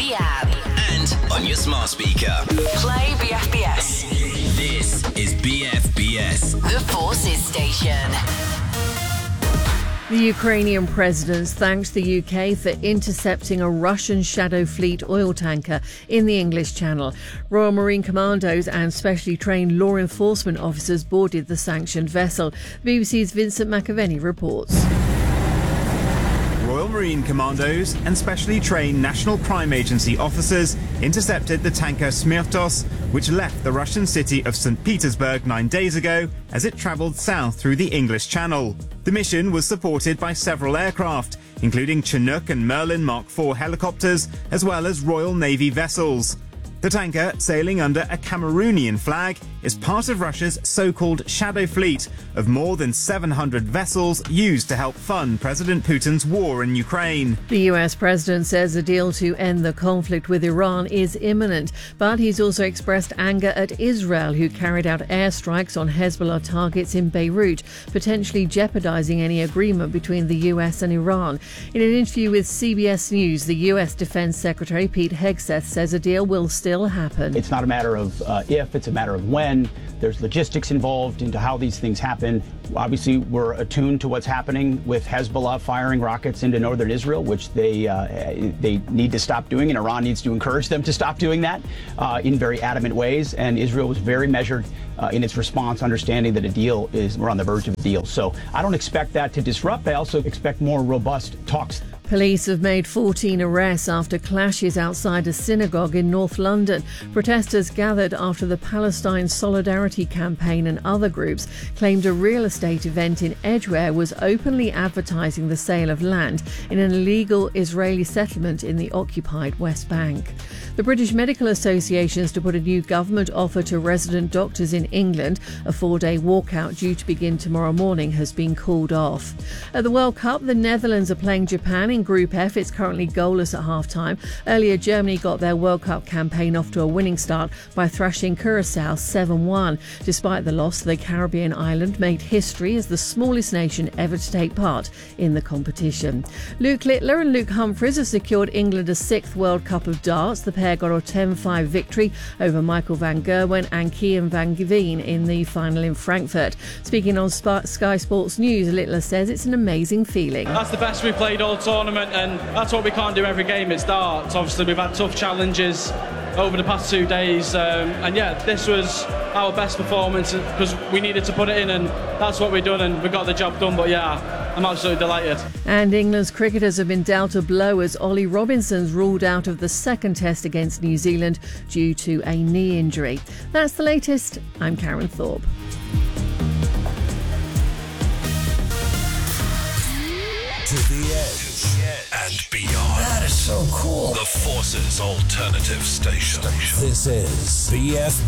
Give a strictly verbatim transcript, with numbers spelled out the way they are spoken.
the app. And on your smart speaker. Play B F B S. This is B F B S. The Forces Station. The Ukrainian president thanked the U K for intercepting a Russian Shadow Fleet oil tanker in the English Channel. Royal Marine Commandos and specially trained law enforcement officers boarded the sanctioned vessel. B B C's Vincent McAvenny reports. Royal Marine Commandos and specially trained National Crime Agency officers intercepted the tanker Smirtos, which left the Russian city of Saint Petersburg nine days ago as it travelled south through the English Channel. The mission was supported by several aircraft, including Chinook and Merlin Mark four helicopters, as well as Royal Navy vessels. The tanker, sailing under a Cameroonian flag, is part of Russia's so-called Shadow Fleet of more than seven hundred vessels used to help fund President Putin's war in Ukraine. The U S president says a deal to end the conflict with Iran is imminent, but he's also expressed anger at Israel, who carried out airstrikes on Hezbollah targets in Beirut, potentially jeopardizing any agreement between the U S and Iran. In an interview with C B S News, the U S Defense Secretary Pete Hegseth says a deal will still happen. It's not a matter of uh, if, it's a matter of when. There's logistics involved into how these things happen. Obviously, we're attuned to what's happening with Hezbollah firing rockets into northern Israel, which they uh, they need to stop doing, and Iran needs to encourage them to stop doing that uh, in very adamant ways. And Israel was very measured uh, in its response, understanding that a deal is, we're on the verge of a deal. So I don't expect that to disrupt. I also expect more robust talks. Police have made fourteen arrests after clashes outside a synagogue in North London. Protesters gathered after the Palestine Solidarity Campaign and other groups claimed a real estate event in Edgware was openly advertising the sale of land in an illegal Israeli settlement in the occupied West Bank. The British Medical Association is to put a new government offer to resident doctors in England. A four-day walkout due to begin tomorrow morning has been called off. At the World Cup, the Netherlands are playing Japan in Group F. It's currently goalless at half-time. Earlier, Germany got their World Cup campaign off to a winning start by thrashing Curaçao seven one. Despite the loss, the Caribbean island made history as the smallest nation ever to take part in the competition. Luke Littler and Luke Humphries have secured England a sixth World Cup of darts. The pair got a ten five victory over Michael van Gerwen and Kian van Geveen in the final in Frankfurt. Speaking on Sky Sports News, Littler says it's an amazing feeling. That's the best we've played all tournament, and that's what we can't do every game. It's darts. Obviously, we've had tough challenges over the past two days, um, and yeah, this was our best performance because we needed to put it in, and that's what we've done, and we got the job done. But yeah, I'm absolutely delighted. And England's cricketers have been dealt a blow as Ollie Robinson's ruled out of the second test against New Zealand due to a knee injury. That's the latest. I'm Karen Thorpe. To the edge and beyond. That is so cool. The Forces Alternative Station. This is B F